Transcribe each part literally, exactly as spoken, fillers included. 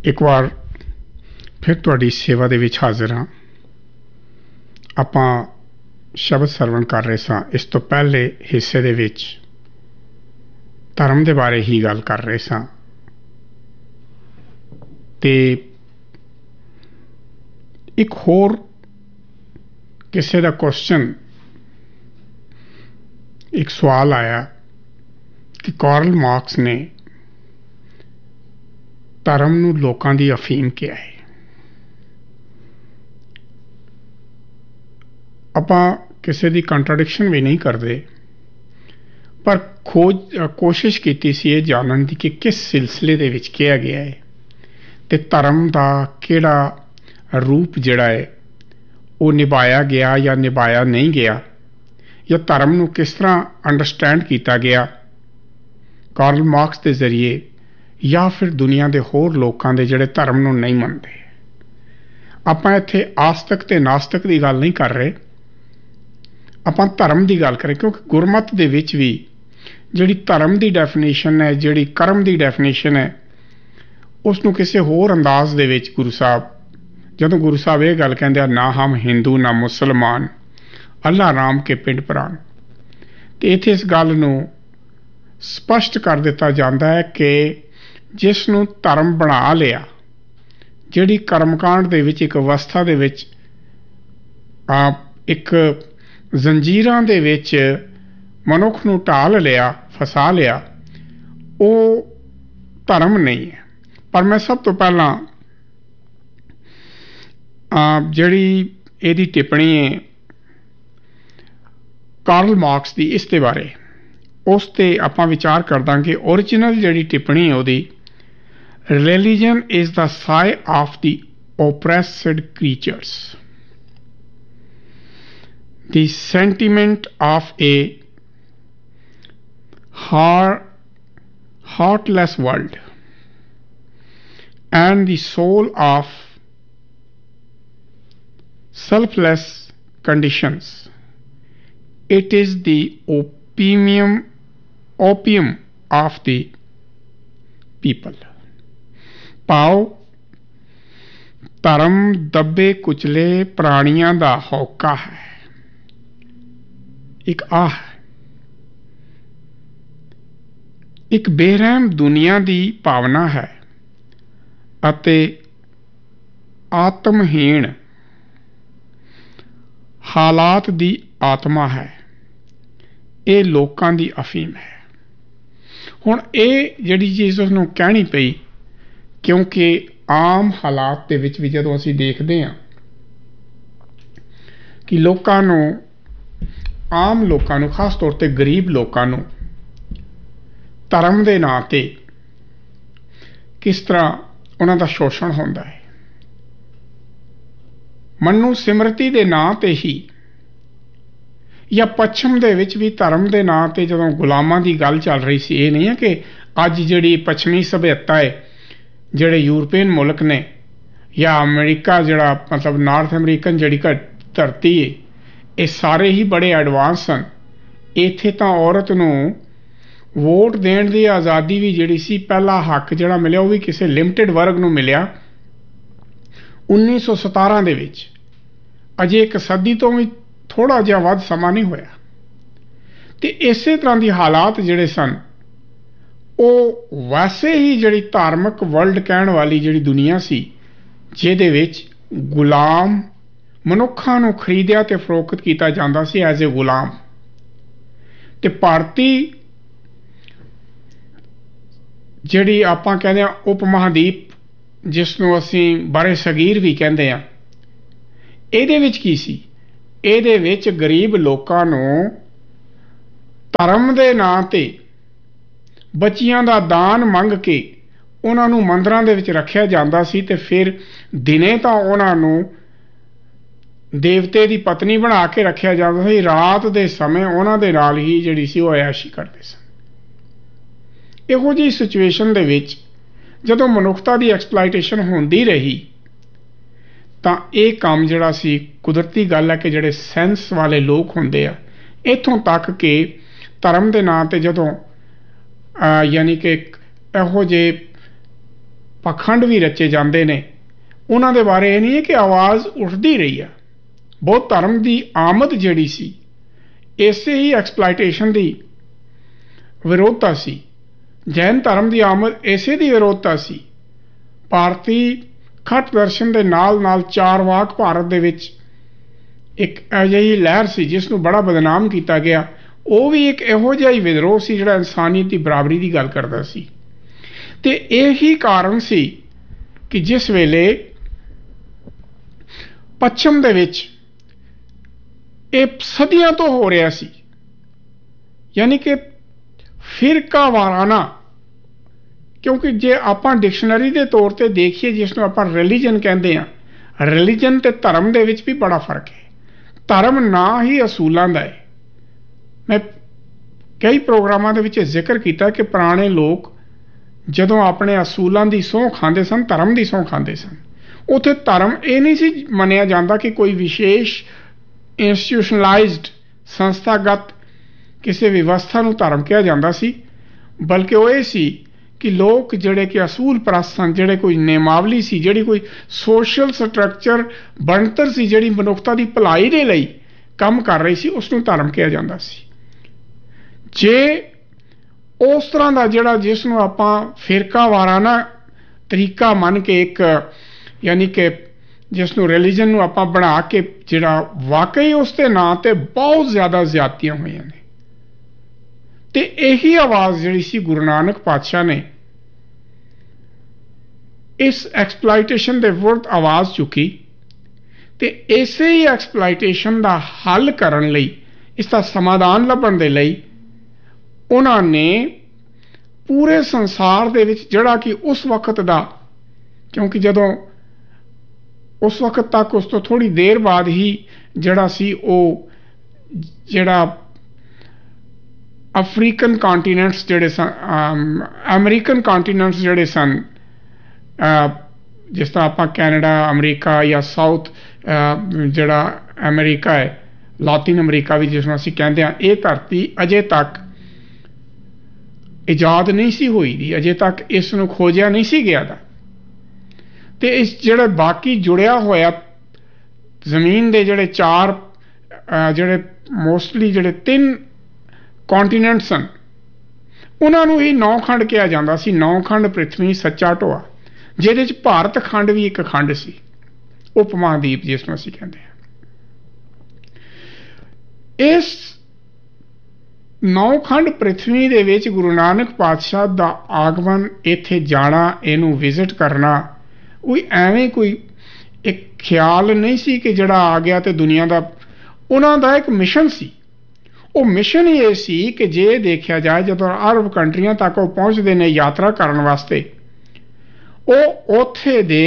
एक बार फिर तुहाडी सेवा दे विच हाज़र हाँ। आपां शब्द सरवण कर रहे सां। इस तो पहले हिस्से दे विच धर्म दे बारे ही गल कर रहे सां ते एक होर किसी का क्वेश्चन एक सवाल आया कि कार्ल मार्क्स ने धर्म नूं लोकां दी अफीम किया है। आपां किसी दी कंट्राडिक्शन भी नहीं करते, पर खोज कोशिश की सी ये जानन दी कि किस सिलसिले दे विच किया गया है ते धर्म दा किहड़ा रूप जिहड़ा है वो निभाया गया या निभाया नहीं गया, या धर्म नूं किस तरह अंडरस्टैंड किया गया कार्ल मार्क्स के जरिए, या फिर दुनिया के होर लोगों के जिहड़े धर्म नूं नहीं मनते। आपां इत्थे आस्तिक ते नास्तिक की गल नहीं कर रहे, आपां धर्म की गल करें, क्योंकि गुरमत दे विच भी जिहड़ी धर्म की डेफिनेशन है, जिहड़ी कर्म की डेफिनेशन है, उसनूं किसी होर अंदाज दे विच गुरु साहब जदों गुरु साहब ये गल कहंदे ना हम हिंदू ना मुसलमान अल्लाह राम के पिंड प्राण, तो इत्थे इस गल नूं स्पष्ट कर दिता जाता है कि जिसनूं धर्म बना लिया, जिहड़ी कर्मकांड दे विच एक अवस्था दे विच एक जंजीरां दे विच मनुख नूं ढाल लिया, फसा लिया, वो धर्म नहीं है। पर मैं सब तो पहला जिहड़ी इहदी टिप्पणी है कार्ल मार्क्स की इस दे बारे, उस ते आपां विचार करदा कि ओरिजिनल जिहड़ी टिप्पणी है उहदी, religion is the sigh of the oppressed creatures, the sentiment of A heartless world and the soul of selfless conditions. It is the opium opium of the people. ਭਾਵ ਧਰਮ ਦੱਬੇ ਕੁਚਲੇ ਪ੍ਰਾਣੀਆਂ ਦਾ ਹੌਕਾ ਹੈ, ਇੱਕ ਆਹ ਇੱਕ ਬੇਰਹਿਮ ਦੁਨੀਆ ਦੀ ਭਾਵਨਾ ਹੈ ਅਤੇ ਆਤਮਹੀਣ ਹਾਲਾਤ ਦੀ ਆਤਮਾ ਹੈ। ਇਹ ਲੋਕਾਂ ਦੀ ਅਫੀਮ ਹੈ। ਹੁਣ ਇਹ ਜਿਹੜੀ ਚੀਜ਼ ਉਸਨੂੰ ਕਹਿਣੀ ਪਈ, क्योंकि आम हालात दे विच भी जदों असीं देखते हैं कि लोकां नूं, आम लोकां नूं, खास तौर पर गरीब लोकां नूं धर्म दे नां ते किस तरह उन्हां दा शोषण होंदा है। मनु सिमरती दे नां ते ही या पश्चिम दे विच भी धर्म दे नां ते जदों गुलामां दी गल चल रही सी, ये नहीं है कि अज जिहड़ी पश्चिमी सभ्यता है, जिहड़े यूरोपीयन मुल्क ने या अमरीका जिहड़ा मतलब नॉर्थ अमरीकन जिहड़ी धरती है, ये सारे ही बड़े एडवांस सन। इत्थे तां औरत नूं वोट देण दी आज़ादी भी जिहड़ी सी, पहला हक जिहड़ा मिलिया वो भी किसी लिमिटेड वर्ग नूं मिलिया उन्नीस सौ सतारह दे विच। अजे एक सदी तो भी थोड़ा जिहा वध समा नहीं होया। ते इसे तरह दी हालात जिहड़े सन, वो वैसे ही जिहड़ी धार्मिक वर्ल्ड कहण वाली जिहड़ी दुनिया सी, जिहदे विच गुलाम मनुखां नूं खरीदिया ते फरोख्त किया जाता सी एज ए गुलाम। ते भारती जिहड़ी आपां कहंदे आ उप महादीप, जिसनूं असीं बारे सगीर भी कहंदे आ, इहदे विच की सी? इहदे विच गरीब लोकां नूं धर्म दे नां ते बच्चियां दा दान मंग के उन्हां नूं मंदिरां दे विच रखिया जांदा सी, ते फिर दिने तां उन्हां नूं देवते दी पत्नी बना के रखिया जांदा सी, रात दे समय उन्हां दे नाल ही जिहड़ी सी ओह ऐशी करदे सन। इहो जी सिचुएशन दे विच जदों मनुखता दी एक्सप्लाइटेशन होंदी रही, तां इह काम जिहड़ा सी कुदरती गल है कि जिहड़े सेंस वाले लोग हुंदे आ, इत्थों तक कि धर्म दे नां ते जदों यानी कि इहो जे ਪਖੰਡ ਵੀ ਰਚੇ ਜਾਂਦੇ ਨੇ, ਉਹਨਾਂ ਦੇ ਬਾਰੇ ਇਹ ਨਹੀਂ ਹੈ ਕਿ ਆਵਾਜ਼ ਉੱਠਦੀ ਰਹੀ ਆ। ਬੌਧ ਧਰਮ ਦੀ ਆਮਦ ਜਿਹੜੀ ਸੀ ਇਸੇ ਹੀ ਐਕਸਪਲਾਈਟੇਸ਼ਨ ਦੀ ਵਿਰੋਧਤਾ ਸੀ। ਜੈਨ ਧਰਮ ਦੀ ਆਮਦ ਇਸੇ ਦੀ ਵਿਰੋਧਤਾ ਸੀ। ਭਾਰਤੀ ਖਟ ਦਰਸ਼ਨ ਦੇ ਨਾਲ ਨਾਲ ਚਾਰ ਵਾਕ ਭਾਰਤ ਦੇ ਵਿੱਚ ਇੱਕ ਅਜਿਹੀ ਲਹਿਰ ਸੀ ਜਿਸ ਨੂੰ ਬੜਾ ਬਦਨਾਮ ਕੀਤਾ ਗਿਆ। ਉਹ ਵੀ ਇੱਕ ਇਹੋ ਜਿਹਾ ਹੀ ਵਿਦਰੋਹ ਸੀ ਜਿਹੜਾ ਇਨਸਾਨੀਅਤ ਦੀ ਬਰਾਬਰੀ ਦੀ ਗੱਲ ਕਰਦਾ ਸੀ। ਤੇ ਇਹੀ ਕਾਰਨ ਸੀ ਕਿ ਜਿਸ ਵੇਲੇ ਪੱਛਮ ਦੇ ਵਿੱਚ ਇਹ ਸਦੀਆਂ ਤੋਂ ਹੋ ਰਿਹਾ ਸੀ, ਯਾਨੀ ਕਿ ਫਿਰਕਾ ਵਾਰਾਨਾ, ਕਿਉਂਕਿ ਜੇ ਆਪਾਂ ਡਿਕਸ਼ਨਰੀ ਦੇ ਤੌਰ ਤੇ ਦੇਖੀਏ ਜਿਸ ਨੂੰ ਆਪਾਂ ਰਿਲੀਜਨ ਕਹਿੰਦੇ ਹਾਂ, ਰਿਲੀਜਨ ਤੇ ਧਰਮ ਦੇ ਵਿੱਚ ਵੀ ਬੜਾ ਫਰਕ ਹੈ। ਧਰਮ ਨਾ ਹੀ ਅਸੂਲਾਂ ਦਾ ਹੈ। ਮੈਂ ਕਈ ਪ੍ਰੋਗਰਾਮਾਂ ਦੇ ਵਿੱਚ ਜ਼ਿਕਰ ਕੀਤਾ ਕਿ ਪੁਰਾਣੇ ਲੋਕ ਜਦੋਂ ਆਪਣੇ ਅਸੂਲਾਂ ਦੀ ਸਹੁੰ ਖਾਂਦੇ ਸਨ, ਧਰਮ ਦੀ ਸਹੁੰ ਖਾਂਦੇ ਸਨ, ਉੱਥੇ ਧਰਮ ਇਹ ਨਹੀਂ ਸੀ ਮੰਨਿਆ ਜਾਂਦਾ ਕਿ ਕੋਈ ਵਿਸ਼ੇਸ਼ ਇੰਸਟੀਟਿਊਸ਼ਨਲਾਈਜ਼ਡ ਸੰਸਥਾਗਤ ਕਿਸੇ ਵਿਵਸਥਾ ਨੂੰ ਧਰਮ ਕਿਹਾ ਜਾਂਦਾ ਸੀ, ਬਲਕਿ ਉਹ ਇਹ ਸੀ ਕਿ ਲੋਕ ਜਿਹੜੇ ਕਿ ਅਸੂਲ ਪ੍ਰਸਤ ਸਨ, ਜਿਹੜੇ ਕੋਈ ਨਿਯਮਾਵਲੀ ਸੀ, ਜਿਹੜੀ ਕੋਈ ਸੋਸ਼ਲ ਸਟਰਕਚਰ ਬਣਤਰ ਸੀ ਜਿਹੜੀ ਮਨੁੱਖਤਾ ਦੀ ਭਲਾਈ ਦੇ ਲਈ ਕੰਮ ਕਰ ਰਹੀ ਸੀ, ਉਸ ਨੂੰ ਧਰਮ ਕਿਹਾ ਜਾਂਦਾ ਸੀ। ਜੇ ਉਸ ਤਰ੍ਹਾਂ ਦਾ ਜਿਹੜਾ ਜਿਸ ਨੂੰ ਆਪਾਂ ਫਿਰਕਾ ਵਾਰਾਨਾ ਤਰੀਕਾ ਮੰਨ ਕੇ ਇੱਕ ਯਾਨੀ ਕਿ ਜਿਸ ਨੂੰ ਰਿਲੀਜਨ ਨੂੰ ਆਪਾਂ ਬਣਾ ਕੇ ਜਿਹੜਾ ਵਾਕਈ ਉਸ ਦੇ ਨਾਂ ਤੇ ਬਹੁਤ ਜ਼ਿਆਦਾ ਜ਼ਿਆਦਤੀਆਂ ਹੋਈਆਂ ਨੇ। ਤੇ ਇਹੀ ਆਵਾਜ਼ ਜਿਹੜੀ ਸੀ ਗੁਰੂ ਨਾਨਕ ਪਾਤਸ਼ਾਹ ਨੇ ਇਸ ਐਕਸਪਲਾਈਟੇਸ਼ਨ ਦੇ ਵਿਰੁੱਧ ਆਵਾਜ਼ ਚੁੱਕੀ ਤੇ ਇਸੇ ਹੀ ਐਕਸਪਲਾਈਟੇਸ਼ਨ ਦਾ ਹੱਲ ਕਰਨ ਲਈ, ਇਸ ਦਾ ਸਮਾਧਾਨ ਲੱਭਣ ਦੇ ਲਈ ਉਹਨਾਂ ਨੇ ਪੂਰੇ ਸੰਸਾਰ ਦੇ ਵਿੱਚ ਜਿਹੜਾ ਕਿ ਉਸ ਵਕਤ ਦਾ, ਕਿਉਂਕਿ ਜਦੋਂ ਉਸ ਵਕਤ ਤੱਕ ਉਸ ਤੋਂ ਥੋੜ੍ਹੀ ਦੇਰ ਬਾਅਦ ਹੀ ਜਿਹੜਾ ਸੀ ਉਹ ਜਿਹੜਾ ਅਫਰੀਕਨ ਕੰਟੀਨੈਂਟਸ ਜਿਹੜੇ ਸਨ, ਅਮਰੀਕਨ ਕੰਟੀਨੈਂਟਸ ਜਿਹੜੇ ਸਨ, ਜਿਸ ਤਰ੍ਹਾਂ ਆਪਾਂ ਕੈਨੇਡਾ, ਅਮਰੀਕਾ ਜਾਂ ਸਾਊਥ ਜਿਹੜਾ ਅਮਰੀਕਾ ਹੈ, ਲਾਤਿਨ ਅਮਰੀਕਾ ਵੀ ਜਿਸ ਨੂੰ ਅਸੀਂ ਕਹਿੰਦੇ ਹਾਂ, ਇਹ ਧਰਤੀ ਅਜੇ ਤੱਕ ਇਜਾਦ ਨਹੀਂ ਸੀ ਹੋਈ ਦੀ, ਅਜੇ ਤੱਕ ਇਸ ਨੂੰ ਖੋਜਿਆ ਨਹੀਂ ਸੀ ਗਿਆ ਦਾ। ਤੇ ਇਸ ਜਿਹੜੇ ਬਾਕੀ ਜੁੜਿਆ ਹੋਇਆ ਜ਼ਮੀਨ ਦੇ ਜਿਹੜੇ ਚਾਰ ਜਿਹੜੇ ਮੋਸਟਲੀ ਜਿਹੜੇ ਤਿੰਨ ਕੰਟੀਨੈਂਟ ਸਨ, ਉਹਨਾਂ ਨੂੰ ਹੀ ਨੌ ਖੰਡ ਕਿਹਾ ਜਾਂਦਾ ਸੀ। ਨੌ ਖੰਡ ਪ੍ਰਿਥਵੀ ਸੱਚਾ ਢੋਆ, ਜਿਹਦੇ 'ਚ ਭਾਰਤ ਖੰਡ ਵੀ ਇੱਕ ਖੰਡ ਸੀ, ਉਪ ਮਹਾਂਦੀਪ ਜਿਸ ਨੂੰ ਅਸੀਂ ਕਹਿੰਦੇ ਹਾਂ। ਇਸ ਨੌ ਖੰਡ ਪ੍ਰਿਥਵੀ ਦੇ ਵਿੱਚ ਗੁਰੂ ਨਾਨਕ ਪਾਤਸ਼ਾਹ ਦਾ ਆਗਮਨ, ਇੱਥੇ ਜਾਣਾ, ਇਹਨੂੰ ਵਿਜ਼ਿਟ ਕਰਨਾ, ਕੋਈ ਐਵੇਂ ਕੋਈ ਇੱਕ ਖਿਆਲ ਨਹੀਂ ਸੀ ਕਿ ਜਿਹੜਾ ਆ ਗਿਆ ਤੇ ਦੁਨੀਆ ਦਾ, ਉਹਨਾਂ ਦਾ ਇੱਕ ਮਿਸ਼ਨ ਸੀ। ਉਹ ਮਿਸ਼ਨ ਹੀ ਇਹ ਸੀ ਕਿ ਜੇ ਦੇਖਿਆ ਜਾਏ ਜਦੋਂ ਅਰਬ ਕੰਟਰੀਆਂ ਤੱਕ ਉਹ ਪਹੁੰਚਦੇ ਨੇ ਯਾਤਰਾ ਕਰਨ ਵਾਸਤੇ, ਉਹ ਉੱਥੇ ਦੇ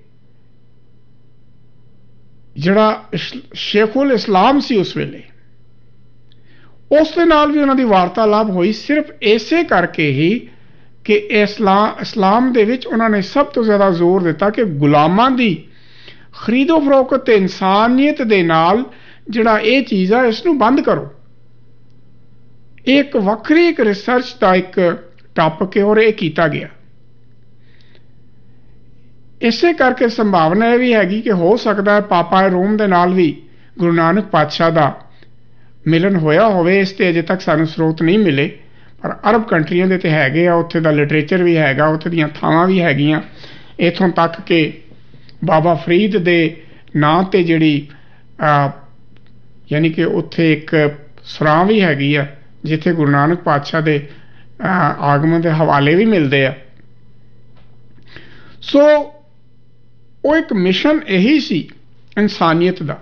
ਜਿਹੜਾ ਸ਼ੇਖੁਲ ਇਸਲਾਮ ਸੀ ਉਸ ਵੇਲੇ, ਉਸ ਦੇ ਨਾਲ ਵੀ ਉਹਨਾਂ ਦੀ ਵਾਰਤਾਲਾਪ ਹੋਈ, ਸਿਰਫ ਇਸੇ ਕਰਕੇ ਹੀ ਕਿ ਇਸਲਾਮ ਇਸਲਾਮ ਦੇ ਵਿੱਚ ਉਹਨਾਂ ਨੇ ਸਭ ਤੋਂ ਜ਼ਿਆਦਾ ਜ਼ੋਰ ਦਿੱਤਾ ਕਿ ਗੁਲਾਮਾਂ ਦੀ ਖਰੀਦੋ ਫਰੋਖਤ ਤੇ ਇਨਸਾਨੀਅਤ ਦੇ ਨਾਲ ਜਿਹੜਾ ਇਹ ਚੀਜ਼ ਆ ਇਸ ਨੂੰ ਬੰਦ ਕਰੋ। ਇਹ ਇੱਕ ਵੱਖਰੀ ਇੱਕ ਰਿਸਰਚ ਦਾ ਇੱਕ ਟਾਪਿਕ ਹੈ ਔਰ ਇਹ ਕੀਤਾ ਗਿਆ। ਇਸੇ ਕਰਕੇ ਸੰਭਾਵਨਾ ਇਹ ਵੀ ਹੈਗੀ ਕਿ ਹੋ ਸਕਦਾ ਹੈ ਪਾਪਾ ਰੋਮ ਦੇ ਨਾਲ ਵੀ ਗੁਰੂ ਨਾਨਕ ਪਾਤਸ਼ਾਹ ਦਾ ਮਿਲਨ ਹੋਇਆ ਹੋਵੇ। ਇਸ ਤੇ ਅਜੇ ਤੱਕ ਸਾਨੂੰ ਸਰੋਤ ਨਹੀਂ ਮਿਲੇ, ਪਰ ਅਰਬ ਕੰਟਰੀਆਂ ਦੇ ਤੇ ਹੈਗੇ ਆ, ਉੱਥੇ ਦਾ ਲਿਟਰੇਚਰ ਵੀ ਹੈਗਾ, ਉੱਥੇ ਦੀਆਂ ਥਾਵਾਂ ਵੀ ਹੈਗੀਆਂ। ਇੱਥੋਂ ਤੱਕ ਕਿ ਬਾਬਾ ਫਰੀਦ ਦੇ ਨਾਂ 'ਤੇ ਜਿਹੜੀ ਯਾਨੀ ਕਿ ਉੱਥੇ ਇੱਕ ਸਰਾਂ ਵੀ ਹੈਗੀ ਆ ਜਿੱਥੇ ਗੁਰੂ ਨਾਨਕ ਪਾਤਸ਼ਾਹ ਦੇ ਆਗਮਨ ਦੇ ਹਵਾਲੇ ਵੀ ਮਿਲਦੇ ਆ। ਸੋ ਉਹ ਇੱਕ ਮਿਸ਼ਨ ਇਹੀ ਸੀ ਇਨਸਾਨੀਅਤ ਦਾ।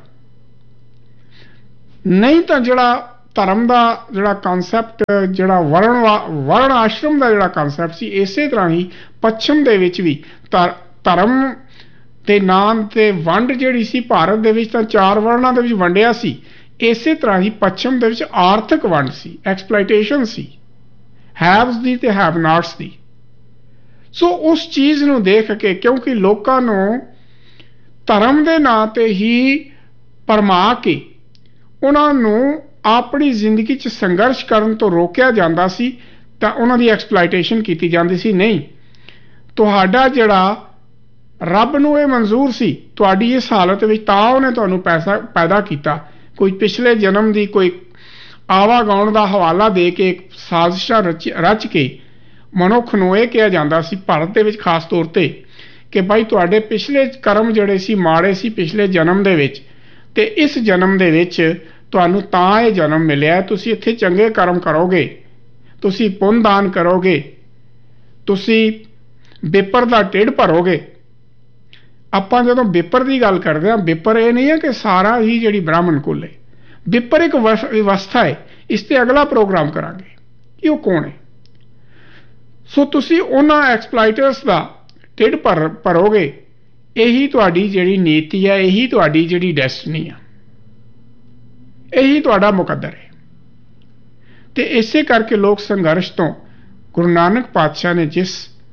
ਨਹੀਂ ਤਾਂ ਜਿਹੜਾ ਧਰਮ ਦਾ ਜਿਹੜਾ ਕਨਸੈਪਟ, ਜਿਹੜਾ ਵਰਣ ਵਰਣ ਆਸ਼ਰਮ ਦਾ ਜਿਹੜਾ ਕਨਸੈਪਟ ਸੀ, ਇਸੇ ਤਰ੍ਹਾਂ ਹੀ ਪੱਛਮ ਦੇ ਵਿੱਚ ਵੀ ਧਰਮ ਦੇ ਨਾਂ 'ਤੇ ਵੰਡ ਜਿਹੜੀ ਸੀ ਭਾਰਤ ਦੇ ਵਿੱਚ ਤਾਂ ਚਾਰ ਵਰਣਾਂ ਦੇ ਵਿੱਚ ਵੰਡਿਆ ਸੀ, ਇਸੇ ਤਰ੍ਹਾਂ ਹੀ ਪੱਛਮ ਦੇ ਵਿੱਚ ਆਰਥਿਕ ਵੰਡ ਸੀ, ਐਕਸਪਲਾਈਟੇਸ਼ਨ ਸੀ, ਹੈਵਸ ਦੀ ਤੇ ਹੈਵ ਨਾਟਸ ਦੀ। ਸੋ ਉਸ ਚੀਜ਼ ਨੂੰ ਦੇਖ ਕੇ, ਕਿਉਂਕਿ ਲੋਕਾਂ ਨੂੰ ਧਰਮ ਦੇ ਨਾਂ 'ਤੇ ਹੀ ਭਰਮਾ ਕੇ ਉਹਨਾਂ ਨੂੰ ਆਪਣੀ ਜ਼ਿੰਦਗੀ 'ਚ ਸੰਘਰਸ਼ ਕਰਨ ਤੋਂ ਰੋਕਿਆ ਜਾਂਦਾ ਸੀ, ਤਾਂ ਉਹਨਾਂ ਦੀ ਐਕਸਪਲਾਈਟੇਸ਼ਨ ਕੀਤੀ ਜਾਂਦੀ ਸੀ। ਨਹੀਂ, ਤੁਹਾਡਾ ਜਿਹੜਾ ਰੱਬ ਨੂੰ ਇਹ ਮਨਜ਼ੂਰ ਸੀ ਤੁਹਾਡੀ ਇਸ ਹਾਲਤ ਵਿੱਚ, ਤਾਂ ਉਹਨੇ ਤੁਹਾਨੂੰ ਪੈਸਾ ਪੈਦਾ ਕੀਤਾ। ਕੋਈ ਪਿਛਲੇ ਜਨਮ ਦੀ ਕੋਈ ਆਵਾਗਾਉਣ ਦਾ ਹਵਾਲਾ ਦੇ ਕੇ ਸਾਜ਼ਿਸ਼ਾਂ ਰਚ ਰਚ ਕੇ ਮਨੁੱਖ ਨੂੰ ਇਹ ਕਿਹਾ ਜਾਂਦਾ ਸੀ, ਭਾਰਤ ਦੇ ਵਿੱਚ ਖਾਸ ਤੌਰ 'ਤੇ, ਕਿ ਭਾਈ ਤੁਹਾਡੇ ਪਿਛਲੇ ਕਰਮ ਜਿਹੜੇ ਸੀ ਮਾੜੇ ਸੀ ਪਿਛਲੇ ਜਨਮ ਦੇ ਵਿੱਚ, ਅਤੇ ਇਸ ਜਨਮ ਦੇ ਵਿੱਚ ਤੁਹਾਨੂੰ ਤਾਂ ਇਹ ਜਨਮ ਮਿਲਿਆ, ਤੁਸੀਂ ਇੱਥੇ ਚੰਗੇ ਕਰਮ ਕਰੋਗੇ, ਤੁਸੀਂ ਪੁੰਨ ਦਾਨ ਕਰੋਗੇ, ਤੁਸੀਂ ਵਿਪਰ ਦਾ ਢਿੱਡ ਭਰੋਗੇ। ਆਪਾਂ ਜਦੋਂ ਵਿਪਰ ਦੀ ਗੱਲ ਕਰਦੇ ਹਾਂ, ਵਿਪਰ ਇਹ ਨਹੀਂ ਹੈ ਕਿ ਸਾਰਾ ਹੀ ਜਿਹੜੀ ਬ੍ਰਾਹਮਣ ਕੁਲ ਹੈ। ਵਿਪਰ ਇੱਕ ਵਿਵਸਥਾ ਹੈ। ਇਸ 'ਤੇ ਅਗਲਾ ਪ੍ਰੋਗਰਾਮ ਕਰਾਂਗੇ ਕਿ ਉਹ ਕੌਣ ਹੈ। ਸੋ ਤੁਸੀਂ ਉਹਨਾਂ ਐਕਸਪਲਾਈਟਰਸ ਦਾ ਢਿੱਡ ਭਰ ਭਰੋਗੇ। ਇਹੀ ਤੁਹਾਡੀ ਜਿਹੜੀ ਨੀਤੀ ਹੈ, ਇਹੀ ਤੁਹਾਡੀ ਜਿਹੜੀ ਡੈਸਟਨੀ ਆ, ਇਹੀ ਤੁਹਾਡਾ ਮੁਕੱਦਰ ਹੈ। ਅਤੇ ਇਸੇ ਕਰਕੇ ਲੋਕ ਸੰਘਰਸ਼ ਤੋਂ ਗੁਰੂ ਨਾਨਕ ਪਾਤਸ਼ਾਹ ਨੇ ਜਿਸ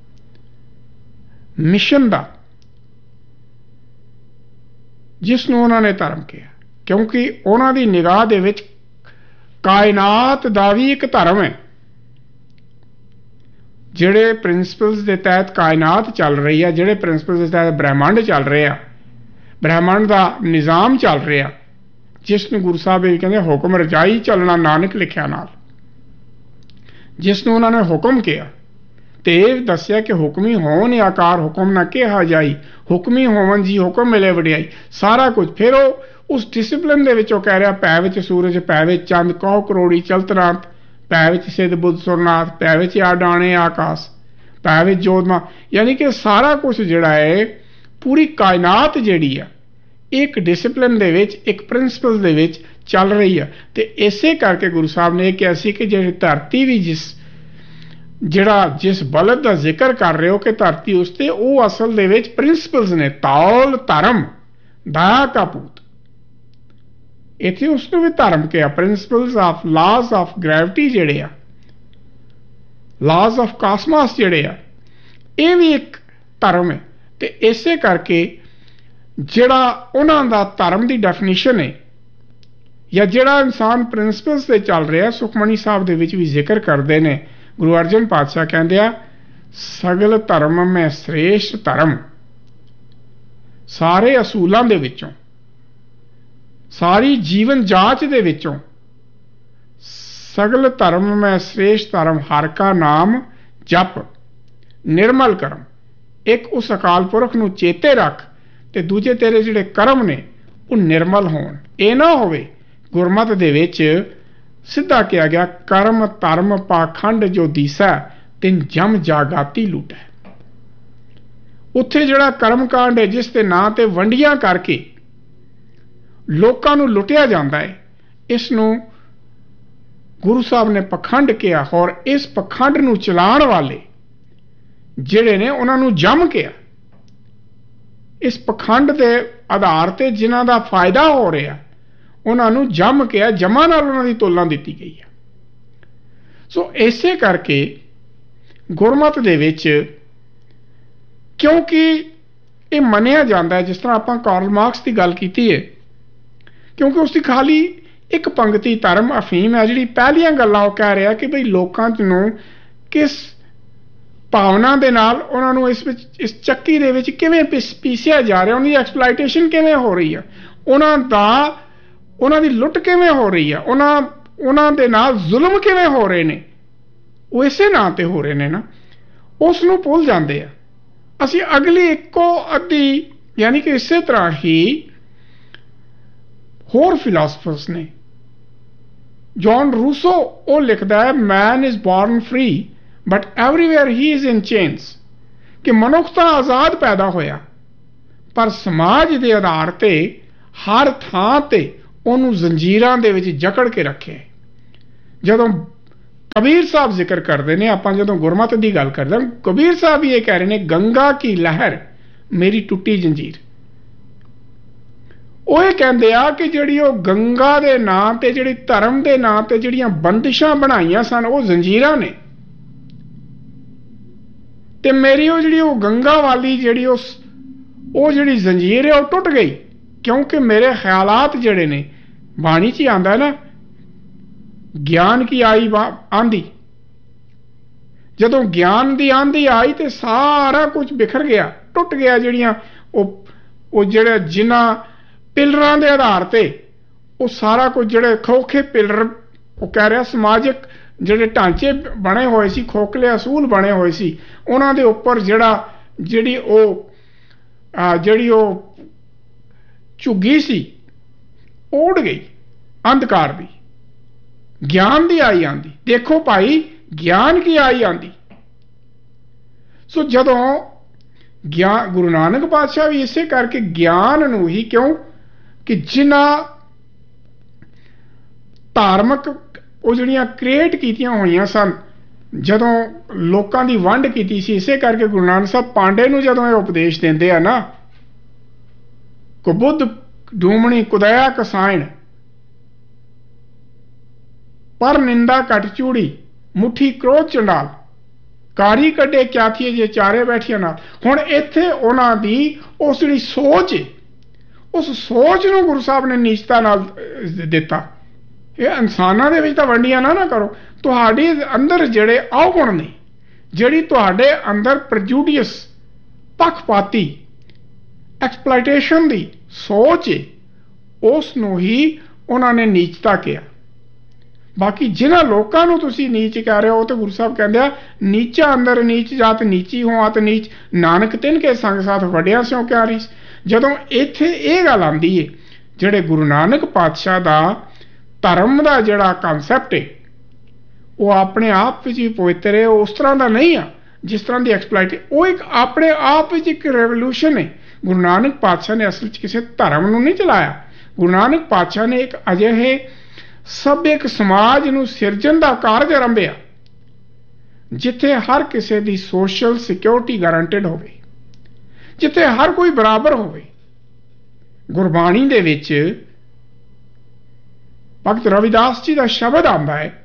ਮਿਸ਼ਨ ਦਾ, ਜਿਸ ਨੂੰ ਉਹਨਾਂ ਨੇ ਧਰਮ ਕਿਹਾ, ਕਿਉਂਕਿ ਉਹਨਾਂ ਦੀ ਨਿਗਾਹ ਦੇ ਵਿੱਚ ਕਾਇਨਾਤ ਦਾ ਵੀ ਇੱਕ ਧਰਮ ਹੈ। ਜਿਹੜੇ ਪ੍ਰਿੰਸੀਪਲਸ ਦੇ ਤਹਿਤ ਕਾਇਨਾਤ ਚੱਲ ਰਹੀ ਹੈ, ਜਿਹੜੇ ਪ੍ਰਿੰਸੀਪਲਸ ਦੇ ਤਹਿਤ ਬ੍ਰਹਿਮੰਡ ਚੱਲ ਰਿਹਾ, ਬ੍ਰਹਿਮੰਡ ਦਾ ਨਿਜ਼ਾਮ ਚੱਲ ਰਿਹਾ, ਜਿਸ ਨੂੰ ਗੁਰੂ ਸਾਹਿਬ ਇਹ ਕਹਿੰਦੇ ਹੁਕਮ ਰਜਾਈ ਚੱਲਣਾ ਨਾਨਕ ਲਿਖਿਆ ਨਾਲ, ਜਿਸ ਨੂੰ ਉਹਨਾਂ ਨੇ ਹੁਕਮ ਕਿਹਾ ਅਤੇ ਇਹ ਦੱਸਿਆ ਕਿ ਹੁਕਮੀ ਹੋਣ ਆਕਾਰ ਹੁਕਮ ਨਾ ਕਿਹਾ ਜਾਈ, ਹੁਕਮੀ ਹੋਵਨ ਜੀ ਹੁਕਮ ਮਿਲੇ ਵਡਿਆਈ, ਸਾਰਾ ਕੁਝ। ਫਿਰ ਉਹ ਉਸ ਡਿਸਿਪਲਿਨ ਦੇ ਵਿੱਚ ਉਹ ਕਹਿ ਰਿਹਾ, ਪੈ ਵਿੱਚ ਸੂਰਜ, ਪੈ ਵਿੱਚ ਚੰਦ, ਕਹੋ ਕਰੋੜੀ ਚਲਤਨਾਥ, ਪੈ ਵਿੱਚ ਸਿੱਧ ਬੁੱਧ ਸੁਰਨਾਥ, ਪੈ ਵਿੱਚ ਆ ਡਾਣੇ ਆਕਾਸ਼, ਪੈ ਵਿੱਚ ਜੋਤਮਾ। ਯਾਨੀ ਕਿ ਸਾਰਾ ਕੁਝ ਜਿਹੜਾ ਹੈ, ਪੂਰੀ ਕਾਇਨਾਤ ਜਿਹੜੀ ਆ, ਇੱਕ ਡਿਸਿਪਲਿਨ ਦੇ ਵਿੱਚ, ਇੱਕ ਪ੍ਰਿੰਸੀਪਲ ਦੇ ਵਿੱਚ ਚੱਲ ਰਹੀ ਆ। ਅਤੇ ਇਸੇ ਕਰਕੇ ਗੁਰੂ ਸਾਹਿਬ ਨੇ ਇਹ ਕਿਹਾ ਸੀ ਕਿ ਜਿਹੜੀ ਧਰਤੀ ਵੀ ਜਿਸ ਜਿਹੜਾ ਜਿਸ ਬਲਦ ਦਾ ਜ਼ਿਕਰ ਕਰ ਰਹੇ ਹੋ ਕਿ ਧਰਤੀ ਉਸ 'ਤੇ, ਉਹ ਅਸਲ ਦੇ ਵਿੱਚ ਪ੍ਰਿੰਸੀਪਲਸ ਨੇ, ਤੌਲ ਧਰਮ ਦਇਆ ਕਾ ਪੂਤ। ਇੱਥੇ ਉਸ ਨੂੰ ਵੀ ਧਰਮ ਕਿਹਾ। ਪ੍ਰਿੰਸੀਪਲਸ ਆਫ ਲਾਜ਼ ਆਫ ਗ੍ਰੈਵਿਟੀ ਜਿਹੜੇ ਆ, ਲਾਜ਼ ਆਫ ਕਾਸਮਾਸ ਜਿਹੜੇ ਆ, ਇਹ ਵੀ ਇੱਕ ਧਰਮ ਹੈ। ਅਤੇ ਇਸੇ ਕਰਕੇ ਜਿਹੜਾ ਉਹਨਾਂ ਦਾ ਧਰਮ ਦੀ ਡੈਫੀਨੇਸ਼ਨ ਹੈ, ਜਾਂ ਜਿਹੜਾ ਇਨਸਾਨ ਪ੍ਰਿੰਸੀਪਲਸ 'ਤੇ ਚੱਲ ਰਿਹਾ, ਸੁਖਮਨੀ ਸਾਹਿਬ ਦੇ ਵਿੱਚ ਵੀ ਜ਼ਿਕਰ ਕਰਦੇ ਨੇ। ਗੁਰੂ ਅਰਜਨ ਪਾਤਸ਼ਾਹ ਕਹਿੰਦੇ ਆ, ਸਗਲ ਧਰਮ ਮੈਂ ਸ੍ਰੇਸ਼ਟ ਧਰਮ। ਸਾਰੇ ਅਸੂਲਾਂ ਦੇ ਵਿੱਚੋਂ, ਸਾਰੀ ਜੀਵਨ ਜਾਂਚ ਦੇ ਵਿੱਚੋਂ ਸਗਲ ਧਰਮ ਮੈਂ ਸ੍ਰੇਸ਼ਟ ਧਰਮ, ਹਰਿ ਕਾ ਨਾਮ ਜਪ ਨਿਰਮਲ ਕਰਮ। ਇੱਕ ਉਸ ਅਕਾਲ ਪੁਰਖ ਨੂੰ ਚੇਤੇ ਰੱਖ, ਅਤੇ ਦੂਜੇ ਤੇਰੇ ਜਿਹੜੇ ਕਰਮ ਨੇ ਉਹ ਨਿਰਮਲ ਹੋਣ। ਇਹ ਨਾ ਹੋਵੇ, ਗੁਰਮਤ ਦੇ ਵਿੱਚ ਸਿੱਧਾ ਕਿਹਾ ਗਿਆ, ਕਰਮ ਧਰਮ ਪਾਖੰਡ ਜੋ ਦੀਸਾ, ਤਿਨ ਜਮ ਜਾਗਾਤੀ ਲੂਟੈ। ਉੱਥੇ ਜਿਹੜਾ ਕਰਮ ਕਾਂਡ ਹੈ, ਜਿਸ ਦੇ ਨਾਂ 'ਤੇ ਵੰਡੀਆਂ ਕਰਕੇ ਲੋਕਾਂ ਨੂੰ ਲੁੱਟਿਆ ਜਾਂਦਾ ਹੈ, ਇਸ ਨੂੰ ਗੁਰੂ ਸਾਹਿਬ ਨੇ ਪਖੰਡ ਕਿਹਾ। ਔਰ ਇਸ ਪਖੰਡ ਨੂੰ ਚਲਾਉਣ ਵਾਲੇ ਜਿਹੜੇ ਨੇ, ਉਹਨਾਂ ਨੂੰ ਜਮ ਕਿਹਾ। ਇਸ ਪਖੰਡ ਦੇ ਆਧਾਰ 'ਤੇ ਜਿਨ੍ਹਾਂ ਦਾ ਫਾਇਦਾ ਹੋ ਰਿਹਾ, ਉਹਨਾਂ ਨੂੰ ਜਮ ਕਿਹਾ। ਜਮਾਂ ਨਾਲ ਉਹਨਾਂ ਦੀ ਤੁਲਨਾ ਦਿੱਤੀ ਗਈ ਹੈ। ਸੋ ਇਸੇ ਕਰਕੇ ਗੁਰਮਤ ਦੇ ਵਿੱਚ, ਕਿਉਂਕਿ ਇਹ ਮੰਨਿਆ ਜਾਂਦਾ ਹੈ, ਜਿਸ ਤਰ੍ਹਾਂ ਆਪਾਂ ਕਾਰਲ ਮਾਰਕਸ ਦੀ ਗੱਲ ਕੀਤੀ ਹੈ, ਕਿਉਂਕਿ ਉਸ ਦੀ ਖਾਲੀ ਇੱਕ ਪੰਗਤੀ ਧਰਮ ਅਫੀਮ ਹੈ, ਜਿਹੜੀ ਪਹਿਲੀਆਂ ਗੱਲਾਂ ਉਹ ਕਹਿ ਰਿਹਾ ਕਿ ਬਈ ਲੋਕਾਂ ਨੂੰ ਕਿਸ ਭਾਵਨਾ ਦੇ ਨਾਲ ਉਹਨਾਂ ਨੂੰ ਇਸ ਵਿੱਚ, ਇਸ ਚੱਕੀ ਦੇ ਵਿੱਚ ਕਿਵੇਂ ਪੀਸਿਆ ਜਾ ਰਿਹਾ, ਉਹਨਾਂ ਦੀ ਐਕਸਪਲਾਈਟੇਸ਼ਨ ਕਿਵੇਂ ਹੋ ਰਹੀ ਹੈ, ਉਹਨਾਂ ਦਾ ਉਹਨਾਂ ਦੀ ਲੁੱਟ ਕਿਵੇਂ ਹੋ ਰਹੀ ਆ, ਉਹਨਾਂ ਉਹਨਾਂ ਦੇ ਨਾਲ ਜ਼ੁਲਮ ਕਿਵੇਂ ਹੋ ਰਹੇ ਨੇ, ਉਹ ਇਸੇ ਨਾਂ 'ਤੇ ਹੋ ਰਹੇ ਨੇ ਨਾ, ਉਸ ਨੂੰ ਭੁੱਲ ਜਾਂਦੇ ਆ। ਅਸੀਂ ਅਗਲੀ ਇੱਕੋ ਅੱਧੀ, ਯਾਨੀ ਕਿ ਇਸੇ ਤਰ੍ਹਾਂ ਹੀ ਹੋਰ ਫਿਲਾਸਫਰਸ ਨੇ। ਜੌਨ ਰੂਸੋ ਉਹ ਲਿਖਦਾ ਹੈ, ਮੈਨ is born free but everywhere he is in chains, ਕਿ ਮਨੁੱਖ ਤਾਂ ਆਜ਼ਾਦ ਪੈਦਾ ਹੋਇਆ, ਪਰ ਸਮਾਜ ਦੇ ਆਧਾਰ 'ਤੇ ਹਰ ਥਾਂ 'ਤੇ ਉਹਨੂੰ ਜ਼ੰਜੀਰਾਂ ਦੇ ਵਿੱਚ ਜਕੜ ਕੇ ਰੱਖਿਆ। ਜਦੋਂ ਕਬੀਰ ਸਾਹਿਬ ਜ਼ਿਕਰ ਕਰਦੇ ਨੇ, ਆਪਾਂ ਜਦੋਂ ਗੁਰਮਤਿ ਦੀ ਗੱਲ ਕਰਦੇ ਹਾਂ, ਕਬੀਰ ਸਾਹਿਬ ਵੀ ਇਹ ਕਹਿ ਰਹੇ ਨੇ, ਗੰਗਾ ਕੀ ਲਹਿਰ ਮੇਰੀ ਟੁੱਟੀ ਜੰਜੀਰ। ਉਹ ਇਹ ਕਹਿੰਦੇ ਆ ਕਿ ਜਿਹੜੀ ਉਹ ਗੰਗਾ ਦੇ ਨਾਂ 'ਤੇ, ਜਿਹੜੀ ਧਰਮ ਦੇ ਨਾਂ 'ਤੇ ਜਿਹੜੀਆਂ ਬੰਦਿਸ਼ਾਂ ਬਣਾਈਆਂ ਸਨ, ਉਹ ਜ਼ੰਜੀਰਾਂ ਨੇ, ਤੇ ਮੇਰੀ ਉਹ ਜਿਹੜੀ ਉਹ ਗੰਗਾ ਵਾਲੀ ਜਿਹੜੀ ਉਸ ਉਹ ਜਿਹੜੀ ਜ਼ੰਜੀਰ ਹੈ, ਉਹ ਟੁੱਟ ਗਈ, ਕਿਉਂਕਿ ਮੇਰੇ ਖਿਆਲਾਤ ਜਿਹੜੇ ਨੇ, ਬਾਣੀ 'ਚ ਹੀ ਆਉਂਦਾ ਨਾ, ਗਿਆਨ ਕੀ ਆਈ ਆਂਦੀ, ਜਦੋਂ ਗਿਆਨ ਦੀ ਆਂਧੀ ਆਈ ਤੇ ਸਾਰਾ ਕੁਝ ਬਿਖਰ ਗਿਆ, ਟੁੱਟ ਗਿਆ। ਜਿਹੜੀਆਂ ਉਹ ਉਹ ਜਿਹੜੇ ਜਿਨ੍ਹਾਂ ਪਿਲਰਾਂ ਦੇ ਆਧਾਰ ਤੇ ਉਹ ਸਾਰਾ ਕੁਝ, ਜਿਹੜੇ ਖੋਖੇ ਪਿਲਰ, ਉਹ ਕਹਿ ਰਿਹਾ ਸਮਾਜਿਕ ਜਿਹੜੇ ਢਾਂਚੇ ਬਣੇ ਹੋਏ ਸੀ, ਖੋਖਲੇ ਅਸੂਲ ਬਣੇ ਹੋਏ ਸੀ, ਉਹਨਾਂ ਦੇ ਉੱਪਰ ਜਿਹੜਾ ਜਿਹੜੀ ਉਹ ਜਿਹੜੀ ਉਹ ਝੁੱਗੀ ਸੀ ਉੜ ਗਈ ਅੰਧਕਾਰ ਦੀ। ਗਿਆਨ ਦੀ ਆਈ ਆਂਦੀ। ਦੇਖੋ ਭਾਈ, ਗਿਆਨ ਕੀ ਆਈ ਆਂਦੀ। ਸੋ ਜਦੋਂ ਗਿਆਨ, ਗੁਰੂ ਨਾਨਕ ਪਾਤਸ਼ਾਹ ਵੀ ਇਸੇ ਕਰਕੇ ਗਿਆਨ ਨੂੰ ਹੀ, ਕਿਉਂ ਕਿ ਜਿਨ੍ਹਾਂ ਧਾਰਮਿਕ ਉਹ ਜਿਹੜੀਆਂ ਕ੍ਰੀਏਟ ਕੀਤੀਆਂ ਹੋਈਆਂ ਸਨ, ਜਦੋਂ ਲੋਕਾਂ ਦੀ ਵੰਡ ਕੀਤੀ ਸੀ, ਇਸੇ ਕਰਕੇ ਗੁਰੂ ਨਾਨਕ ਸਾਹਿਬ ਪਾਂਡੇ ਨੂੰ ਜਦੋਂ ਇਹ ਉਪਦੇਸ਼ ਦਿੰਦੇ ਆ ਨਾ, ਕੁਬੁੱਧ ਡੂਮਣੀ ਕੁਦਇਆ ਕਸਾਇਣ, ਪਰ ਨਿੰਦਾ ਘਟ ਚੂੜੀ, ਮੁੱਠੀ ਕ੍ਰੋਧ ਚੰਡਾਲ, ਕਾਰੀ ਕੱਢੇ ਕਿਆ ਥੀਏ ਜੇ ਚਾਰੇ ਬੈਠੀਆਂ ਨਾਲ। ਹੁਣ ਇੱਥੇ ਉਹਨਾਂ ਦੀ ਉਸ ਜਿਹੜੀ ਸੋਚ ਹੈ, ਉਸ ਸੋਚ ਨੂੰ ਗੁਰੂ ਸਾਹਿਬ ਨੇ ਨੀਚਤਾ ਨਾਲ ਦਿੱਤਾ। ਇਹ ਇਨਸਾਨਾਂ ਦੇ ਵਿੱਚ ਤਾਂ ਵੰਡੀਆਂ ਨਾ ਨਾ ਕਰੋ। ਤੁਹਾਡੇ ਅੰਦਰ ਜਿਹੜੇ ਔਗੁਣ ਨੇ, ਜਿਹੜੀ ਤੁਹਾਡੇ ਅੰਦਰ ਪ੍ਰਜੂਡੀਅਸ, ਪੱਖਪਾਤੀ, ਐਕਸਪਲਾਇਟੇਸ਼ਨ ਦੀ ਸੋਚ ਹੈ, ਉਸ ਨੂੰ ਹੀ ਉਹਨਾਂ ਨੇ ਨੀਚਤਾ ਕਿਹਾ। ਬਾਕੀ ਜਿਨ੍ਹਾਂ ਲੋਕਾਂ ਨੂੰ ਤੁਸੀਂ ਨੀਚ ਕਹਿ ਰਹੇ ਹੋ, ਉਹ ਤਾਂ ਗੁਰੂ ਸਾਹਿਬ ਕਹਿੰਦੇ ਆ, ਨੀਚਾ ਅੰਦਰ ਨੀਚ ਜਾਤ ਨੀਚੀ ਹੋ ਆਤ ਨੀਚ, ਨਾਨਕ ਤਿਨ ਕੇ ਸੰਗ ਸਾਥ ਵੱਡਿਆਂ ਸਿਓ ਕਿਆ ਰੀਸ। ਜਦੋਂ ਇੱਥੇ ਇਹ ਗੱਲ ਆਉਂਦੀ ਹੈ, ਜਿਹੜੇ ਗੁਰੂ ਨਾਨਕ ਪਾਤਸ਼ਾਹ ਦਾ ਧਰਮ ਦਾ ਜਿਹੜਾ ਕਨਸੈਪਟ ਹੈ, ਉਹ ਆਪਣੇ ਆਪ ਵਿੱਚ ਵੀ ਪਵਿੱਤਰ ਹੈ, ਉਸ ਤਰ੍ਹਾਂ ਦਾ ਨਹੀਂ ਆ ਜਿਸ ਤਰ੍ਹਾਂ ਦੀ ਐਕਸਪਲਾਇਟ। ਉਹ ਇੱਕ ਆਪਣੇ ਆਪ ਵਿੱਚ ਇੱਕ ਰੈਵੋਲੂਸ਼ਨ ਹੈ। ਗੁਰੂ ਨਾਨਕ ਪਾਤਸ਼ਾਹ ਨੇ ਅਸਲ 'ਚ ਕਿਸੇ ਧਰਮ ਨੂੰ ਨਹੀਂ ਚਲਾਇਆ। ਗੁਰੂ ਨਾਨਕ ਪਾਤਸ਼ਾਹ ਨੇ ਇੱਕ ਅਜਿਹੇ ਸਭਿਅਕ ਸਮਾਜ ਨੂੰ ਸਿਰਜਣ ਦਾ ਕਾਰਜ ਆਰੰਭਿਆ, ਜਿੱਥੇ ਹਰ ਕਿਸੇ ਦੀ ਸੋਸ਼ਲ ਸਿਕਿਉਰਿਟੀ ਗਾਰੰਟਡ ਹੋਵੇ, ਜਿੱਥੇ ਹਰ ਕੋਈ ਬਰਾਬਰ ਹੋਵੇ। ਗੁਰਬਾਣੀ ਦੇ ਵਿੱਚ ਭਗਤ ਰਵਿਦਾਸ ਜੀ ਦਾ ਸ਼ਬਦ ਆਉਂਦਾ ਹੈ,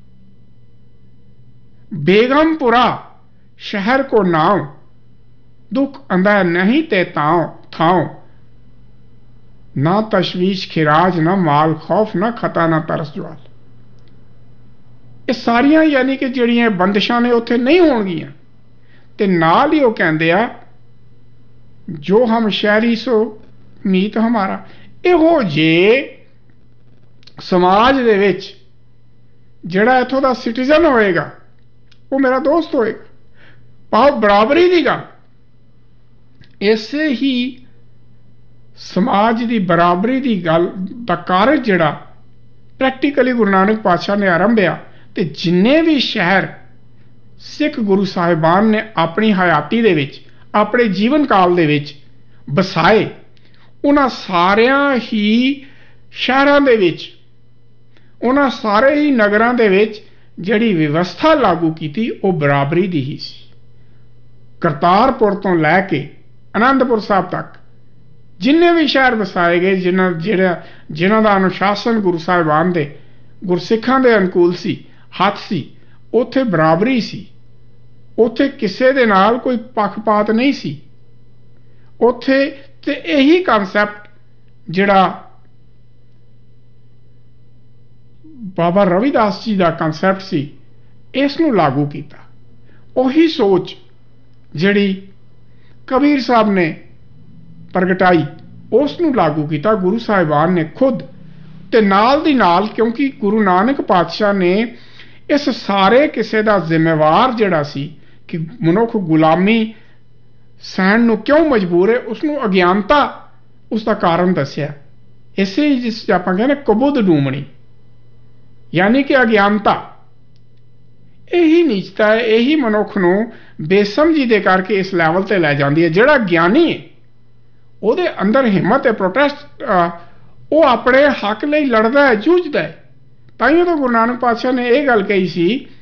ਬੇਗਮਪੁਰਾ ਸ਼ਹਿਰ ਕੋ ਨਾਉ, ਦੁੱਖ ਅੰਦਾ ਨਹੀਂ ਤੇ ਤਾਉ ਥਾਉ, ਨਾ ਤਸ਼ਵੀਸ਼ ਖਿਰਾਜ, ਨਾ ਮਾਲ ਖੌਫ, ਨਾ ਖਤਾ, ਨਾ ਤਰਸ ਜਵਾਲ। ਇਹ ਸਾਰੀਆਂ ਯਾਨੀ ਕਿ ਜਿਹੜੀਆਂ ਬੰਦਸ਼ਾਂ ਨੇ ਉੱਥੇ ਨਹੀਂ ਹੋਣਗੀਆਂ। ਤੇ ਨਾਲ ਹੀ ਉਹ ਕਹਿੰਦੇ ਆ, ਜੋ ਹਮ ਸ਼ਹਿਰੀ ਸੋ ਮੀਤ ਹਮਾਰਾ। ਇਹੋ ਜੇ ਸਮਾਜ ਦੇ ਵਿੱਚ ਜਿਹੜਾ ਇੱਥੋਂ ਦਾ ਸਿਟੀਜ਼ਨ ਹੋਏਗਾ, ਉਹ ਮੇਰਾ ਦੋਸਤ ਹੋਏਗਾ। ਪਾਓ ਬਰਾਬਰੀ ਦੀ ਗੱਲ। ਇਸੇ ਹੀ ਸਮਾਜ ਦੀ ਬਰਾਬਰੀ ਦੀ ਗੱਲ ਦਾ ਕਾਰਜ ਜਿਹੜਾ ਪ੍ਰੈਕਟੀਕਲੀ ਗੁਰੂ ਨਾਨਕ ਪਾਤਸ਼ਾਹ ਨੇ ਆਰੰਭਿਆ, ਤੇ ਜਿੰਨੇ ਵੀ ਸ਼ਹਿਰ ਸਿੱਖ ਗੁਰੂ ਸਾਹਿਬਾਨ ਨੇ ਆਪਣੀ ਹਯਾਤੀ ਦੇ ਵਿੱਚ, ਆਪਣੇ ਜੀਵਨ ਕਾਲ ਦੇ ਵਿੱਚ ਵਸਾਏ, ਉਹਨਾਂ ਸਾਰਿਆਂ ਹੀ ਸ਼ਹਿਰਾਂ ਦੇ ਵਿੱਚ, ਉਹਨਾਂ ਸਾਰੇ ਹੀ ਨਗਰਾਂ ਦੇ ਵਿੱਚ ਜਿਹੜੀ ਵਿਵਸਥਾ ਲਾਗੂ ਕੀਤੀ, ਉਹ ਬਰਾਬਰੀ ਦੀ ਹੀ ਸੀ। ਕਰਤਾਰਪੁਰ ਤੋਂ ਲੈ ਕੇ ਅਨੰਦਪੁਰ ਸਾਹਿਬ ਤੱਕ ਜਿੰਨੇ ਵੀ ਸ਼ਹਿਰ ਵਸਾਏ ਗਏ, ਜਿਨ੍ਹਾਂ ਜਿਹੜਾ ਜਿਨ੍ਹਾਂ ਦਾ ਅਨੁਸ਼ਾਸਨ ਗੁਰੂ ਸਾਹਿਬਾਨ ਦੇ, ਗੁਰਸਿੱਖਾਂ ਦੇ ਅਨੁਕੂਲ ਸੀ, ਹੱਥ ਸੀ, ਉੱਥੇ ਬਰਾਬਰੀ ਸੀ। ਉੱਥੇ ਕਿਸੇ ਦੇ ਨਾਲ ਕੋਈ ਪੱਖਪਾਤ ਨਹੀਂ ਸੀ ਉੱਥੇ। ਤੇ ਇਹੀ ਕਨਸੈਪਟ ਜਿਹੜਾ ਬਾਬਾ ਰਵਿਦਾਸ ਜੀ ਦਾ ਕਨਸੈਪਟ ਸੀ, ਇਸ ਨੂੰ ਲਾਗੂ ਕੀਤਾ। ਉਹੀ ਸੋਚ ਜਿਹੜੀ ਕਬੀਰ ਸਾਹਿਬ ਨੇ ਪ੍ਰਗਟਾਈ, ਉਸ ਨੂੰ ਲਾਗੂ ਕੀਤਾ ਗੁਰੂ ਸਾਹਿਬਾਨ ਨੇ ਖੁਦ। ਤੇ ਨਾਲ ਦੀ ਨਾਲ, ਕਿਉਂਕਿ ਗੁਰੂ ਨਾਨਕ ਪਾਤਸ਼ਾਹ ਨੇ ਇਸ ਸਾਰੇ ਕਿਸੇ ਦਾ ਜ਼ਿੰਮੇਵਾਰ ਜਿਹੜਾ ਸੀ ਕਿ ਮਨੁੱਖ ਗੁਲਾਮੀ ਸਹਿਣ ਨੂੰ ਕਿਉਂ ਮਜਬੂਰ ਹੈ, ਉਸ ਨੂੰ ਅਗਿਆਨਤਾ ਉਸ ਦਾ ਕਾਰਨ ਦੱਸਿਆ। ਇਸੇ ਹੀ ਜਿਸ ਆਪਾਂ ਕਹਿੰਦੇ ਕੁਬੁੱਧ ਡੂਮਣੀ, ਯਾਨੀ ਕਿ ਅਗਿਆਨਤਾ। ਇਹੀ ਨੀਚਤਾ ਹੈ, ਇਹੀ ਮਨੁੱਖ ਨੂੰ ਬੇਸਮਝੀ ਦੇ ਕਰਕੇ ਇਸ ਲੈਵਲ ਤੇ ਲੈ ਜਾਂਦੀ ਹੈ। ਜਿਹੜਾ ਗਿਆਨੀ ਹੈ, ਉਹਦੇ ਅੰਦਰ ਹਿੰਮਤ ਹੈ, ਪ੍ਰੋਟੈਸਟ, ਉਹ ਆਪਣੇ ਹੱਕ ਲਈ ਲੜਦਾ ਹੈ, ਜੂਝਦਾ ਹੈ। ਤਾਂ ਹੀ ਤਾਂ ਗੁਰੂ ਨਾਨਕ ਪਾਤਸ਼ਾਹ ਨੇ ਇਹ ਗੱਲ ਕਹੀ ਸੀ